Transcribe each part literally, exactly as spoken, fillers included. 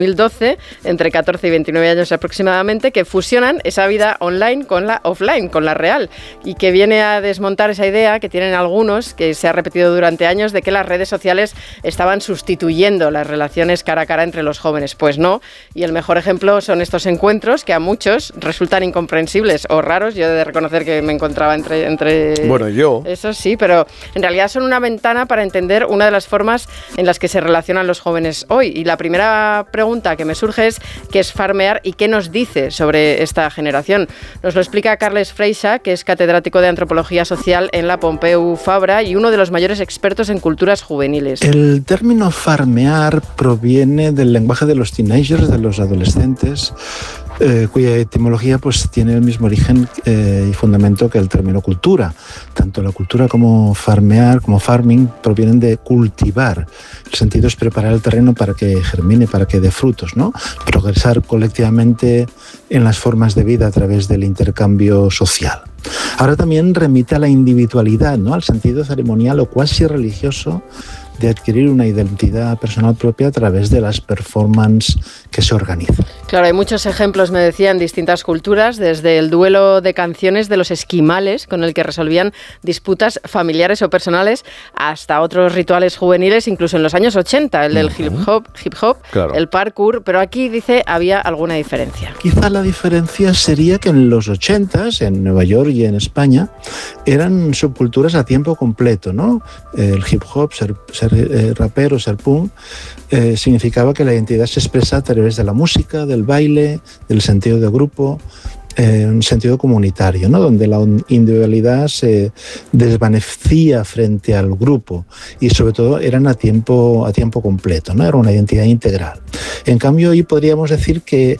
dos mil doce, entre catorce y veintinueve años aproximadamente, que fusionan esa vida online con la offline, con la real, y que viene a desmontar esa idea que tienen algunos, que se ha repetido durante años, de que las redes sociales estaban sustituyendo las relaciones cara a cara entre los jóvenes. Pues no, y el mejor ejemplo son estos encuentros que a muchos resultan incomprensibles o raros. Yo he de reconocer que me encontraba entre... entre bueno, yo... Eso sí, pero en realidad son una ventana para entender una de las formas en las que se relacionan los jóvenes hoy. Y la primera pregunta que me surge es qué es farmear y qué nos dice sobre esta generación. Nos lo explica Carles Freixa, que es catedrático de Antropología Social en la Pompeu Fabra y uno de los mayores expertos en culturas juveniles. El término farmear proviene del lenguaje de los teenagers, de los adolescentes, Eh, cuya etimología pues tiene el mismo origen eh, y fundamento que el término cultura. Tanto la cultura como farmear, como farming, provienen de cultivar. El sentido es preparar el terreno para que germine, para que dé frutos, ¿no? Progresar colectivamente en las formas de vida a través del intercambio social. Ahora también remite a la individualidad, ¿no? Al sentido ceremonial o cuasi religioso de adquirir una identidad personal propia a través de las performances que se organizan. Claro, hay muchos ejemplos, me decía, en distintas culturas, desde el duelo de canciones de los esquimales, con el que resolvían disputas familiares o personales, hasta otros rituales juveniles, incluso en los años ochenta, el del uh-huh. hip hop, hip hop claro. el parkour, pero aquí, dice, había alguna diferencia. Quizá la diferencia sería que en los ochentas, en Nueva York y en España, eran subculturas a tiempo completo, ¿no? El hip hop, ser, ser eh, rapero, ser punk, eh, significaba que la identidad se expresa a través de la música, del baile, del sentido de grupo, eh, un sentido comunitario, ¿no? Donde la individualidad se desvanecía frente al grupo y sobre todo eran a tiempo, a tiempo completo, ¿no? Era una identidad integral. En cambio, hoy podríamos decir que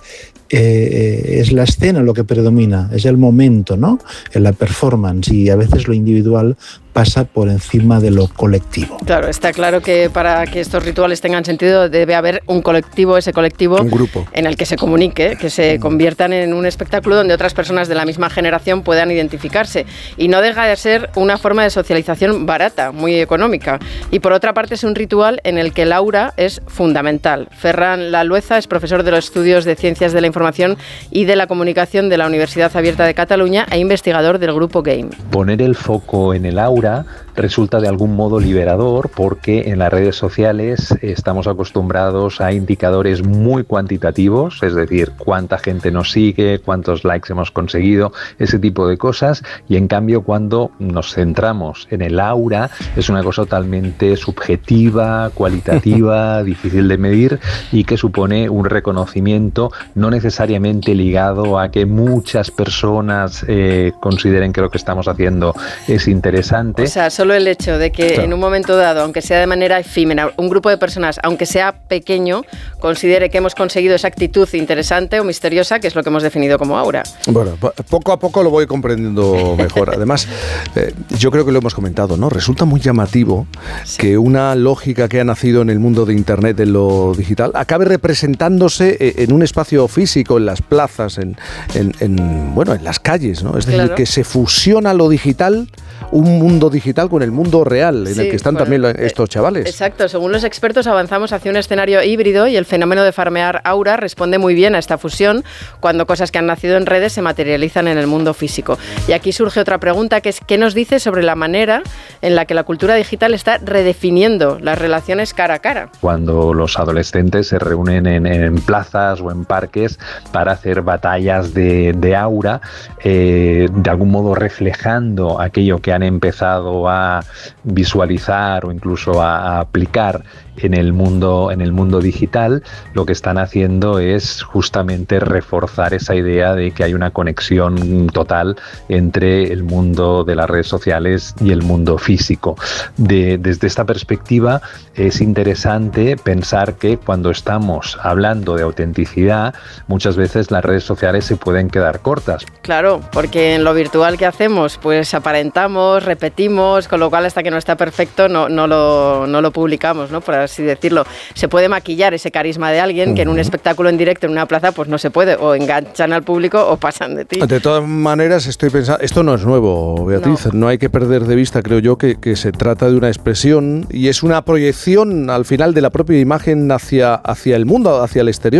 Eh, es la escena lo que predomina, es el momento, ¿no? En la performance, y a veces lo individual pasa por encima de lo colectivo. Claro, está claro que para que estos rituales tengan sentido debe haber un colectivo, ese colectivo un grupo en el que se comunique, que se conviertan en un espectáculo donde otras personas de la misma generación puedan identificarse. Y no deja de ser una forma de socialización barata, muy económica. Y por otra parte es un ritual en el que el aura es fundamental. Ferran Lalueza es profesor de los estudios de Ciencias de la Información y de la Comunicación de la Universidad Abierta de Cataluña e investigador del grupo Game. Poner el foco en el aura resulta de algún modo liberador, porque en las redes sociales estamos acostumbrados a indicadores muy cuantitativos, es decir, cuánta gente nos sigue, cuántos likes hemos conseguido, ese tipo de cosas, y en cambio cuando nos centramos en el aura es una cosa totalmente subjetiva, cualitativa, difícil de medir y que supone un reconocimiento no necesariamente ligado a que muchas personas eh, consideren que lo que estamos haciendo es interesante. O sea, solo el hecho de que claro. en un momento dado, aunque sea de manera efímera, un grupo de personas, aunque sea pequeño, considere que hemos conseguido esa actitud interesante o misteriosa, que es lo que hemos definido como aura. Bueno, poco a poco lo voy comprendiendo mejor. Además, eh, yo creo que lo hemos comentado, ¿no? Resulta muy llamativo sí. que una lógica que ha nacido en el mundo de Internet, en lo digital, acabe representándose en un espacio físico, en las plazas, en, en, en bueno, en las calles, ¿no? Es decir, claro. que se fusiona lo digital, un mundo digital con el mundo real, en sí, el que están bueno, también estos chavales. Exacto, según los expertos avanzamos hacia un escenario híbrido y el fenómeno de farmear aura responde muy bien a esta fusión cuando cosas que han nacido en redes se materializan en el mundo físico. Y aquí surge otra pregunta, que es ¿qué nos dice sobre la manera en la que la cultura digital está redefiniendo las relaciones cara a cara? Cuando los adolescentes se reúnen en, en plazas o en parques para hacer batallas de, de aura, eh, de algún modo reflejando aquello que han empezado a visualizar o incluso a, a aplicar en el mundo en el mundo digital, lo que están haciendo es justamente reforzar esa idea de que hay una conexión total entre el mundo de las redes sociales y el mundo físico. De, desde esta perspectiva es interesante pensar que cuando estamos hablando de autenticidad, muchas veces las redes sociales se pueden quedar cortas. Claro, porque en lo virtual que hacemos, pues aparentamos, repetimos, con lo cual hasta que no está perfecto no, no, lo, no lo publicamos, ¿no? Por así decirlo. Se puede maquillar ese carisma de alguien que en un espectáculo en directo en una plaza pues no se puede, o enganchan al público o pasan de ti. De todas maneras, estoy pensando, esto no es nuevo, Beatriz, no, no hay que perder de vista, creo yo, que, que se trata de una expresión y es una proyección al final de la propia imagen hacia, hacia el mundo, hacia el exterior.